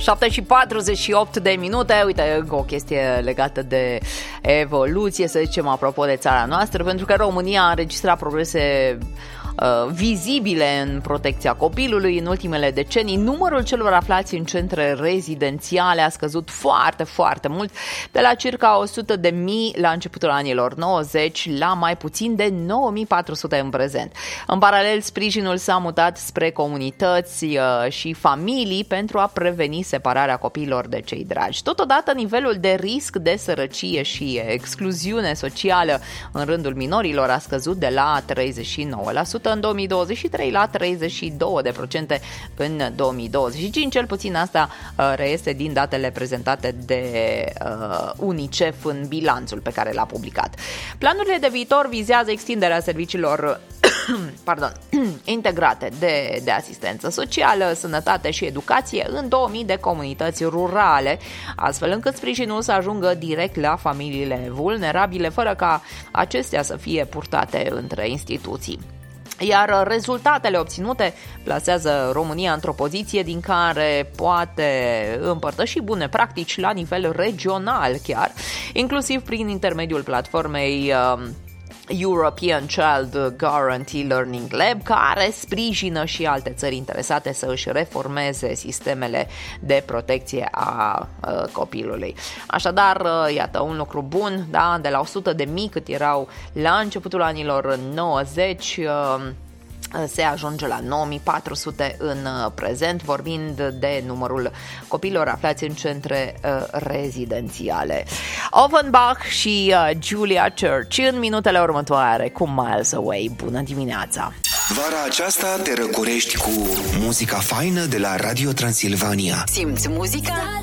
7:48 de minute. Uite, o chestie legată de evoluție, să zicem, apropo de țara noastră, pentru că România a înregistrat progrese vizibile în protecția copilului în ultimele decenii. Numărul celor aflați în centre rezidențiale a scăzut foarte, foarte mult, de la circa 100.000 la începutul anilor 90 la mai puțin de 9.400 în prezent. În paralel, sprijinul s-a mutat spre comunități și familii pentru a preveni separarea copiilor de cei dragi. Totodată, nivelul de risc de sărăcie și excluziune socială în rândul minorilor a scăzut de la 39% în 2023 la 32% în 2025. Cel puțin asta reiese din datele prezentate de UNICEF în bilanțul pe care l-a publicat. Planurile de viitor vizează extinderea serviciilor integrate de asistență socială, sănătate și educație în 2000 de comunități rurale, astfel încât sprijinul să ajungă direct la familiile vulnerabile, fără ca acestea să fie purtate între instituții. Iar rezultatele obținute plasează România într-o poziție din care poate împărtăși bune practici la nivel regional chiar, inclusiv prin intermediul platformei European Child Guarantee Learning Lab, care sprijină și alte țări interesate să își reformeze sistemele de protecție a copilului. Așadar, iată, un lucru bun, da? De la 100.000 cât erau la începutul anilor 90, se ajunge la 9.400 în prezent, vorbind de numărul copiilor aflați în centre rezidențiale. Offenbach și Julia Church în minutele următoare cu Miles Away. Bună dimineața! Vara aceasta te răcorești cu muzica faină de la Radio Transilvania. Simți muzica?